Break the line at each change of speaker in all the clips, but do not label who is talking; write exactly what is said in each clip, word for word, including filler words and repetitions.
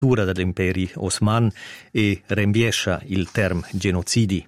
dell'imperi Osman e rembiescha il term genocidi.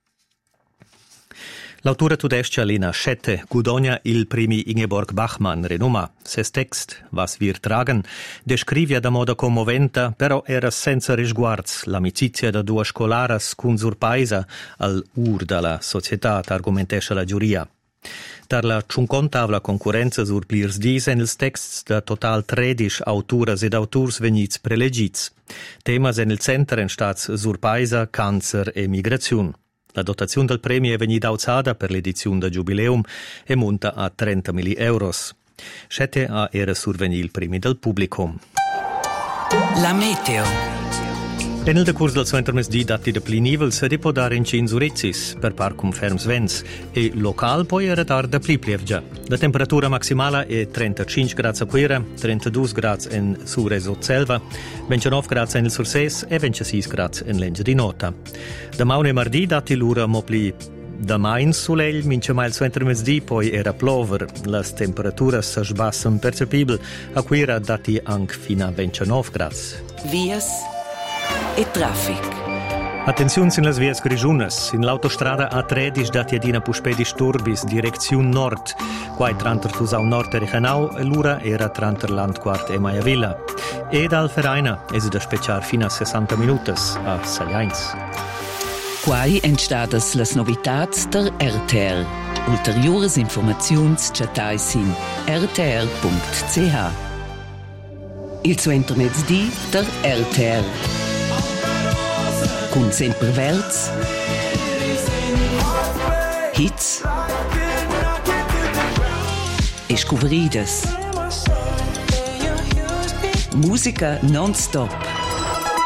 L'autura tudescia Lena Schette guadogna il premi Ingeborg Bachmann renoma. Ses text, Was wir tragen, descrivia da moda commoventa, però era senza risguards l'amicizia da due scolaras cun sur paisa al ur dalla società, argumentescia la giuria. Dar la cinquantavla concurenza sur plirs dis en ils texts da total tredisch autoras ed autors vegnits prelegits. Temas en il center en stats sur paisa, cancer e migraziun. La dotazione del premio è venuta alzata per l'edizione da Jubileum e monta a trentamila euros. Schette a era survenil il premio del pubblico.
La meteo.
En il decurs del suo intermesdì dati de pli nivels se può dare in cinzurezis per par cum ferms vents e local poi era dar da pli plevgia. La temperatura maximale è trentacinque gradi a Quera, trentadue gradi in Sureso Selva, ventinove gradi in il Surses e ventisei gradi in Lengia di Nota. Da maune e mardi dati l'ura mo pli da main soleil, mince mai il suo intermesdì poi era plover. Las temperaturas se sbassan percepibil a Quera dati anche fino a ventinove gradi.
Vias e traffic.
Attenzione in las vias grigiunas. In l'autostrada A tredici da Tiadina puspe disturbis, direzione nord. Quai tranter Tusau nord e Rechenau, e l'ura era tranter Landquart e Maiavilla. E dal Feraina, es da speciar fino a sessanta minutas a Sagliains.
Quai entstadas las novitats der R T R. Ulteriores informaziuns chatais in r t r punct c h. Il suo intermezdi der R T R. Con sempre verts, hits e scuveridas. Musica non-stop.